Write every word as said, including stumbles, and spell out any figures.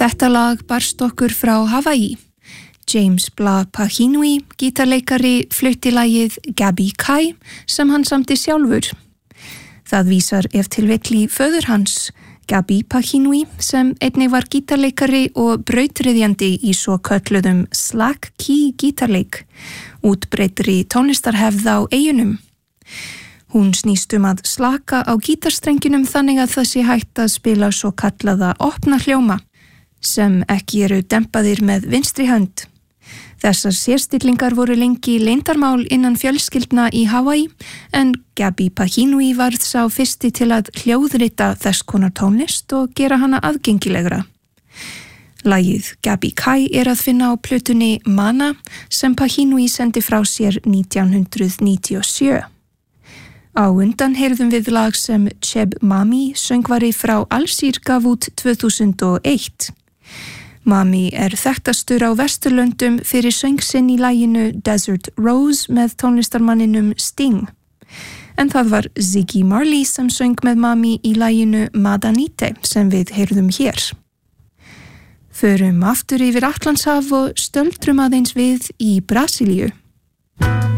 Þetta lag barst okkur frá Hawaii. James Blah Pahinui, gítarleikari, flutti lagið Gabi Kai sem hann samdi sjálfur. Það vísar ef til vill í föður hans, Gabi Pahinui, sem einnig var gítarleikari og brautryðjandi í svo kölluðum slack key gítarleik, útbreiddri tónlistarhefð á eyjunum. Hún snýst um að slaka á gítarstrengjunum þannig að það sé hægt að spila svo kallaða opna hljóma, sem ekki eru dempaðir með vinstri hönd. Þessar sérstillingar voru lengi leyndarmál innan fjölskyldna í Hawaii, en Gabi Pahinui varð sá fyrsti til að hljóðrita þess konar tónlist og gera hana aðgengilegra. Lagið Gabi Kai er að finna á plötunni Mana sem Pahinui sendi frá sér nítján hundrað níutíu og sjö. Á undan heyrðum við lag sem Cheb Mami, söngvari frá Alsír, gaf út tvö þúsund og eitt. Mami er þekktastur á Vesturlöndum fyrir söng sinn í laginu Desert Rose með tónlistarmanninum Sting. En það var Ziggy Marley sem söng með Mami í laginu Madanite sem við heyrðum hér. Förum aftur yfir Atlantshaf og stöldrum aðeins við í Brasilíu.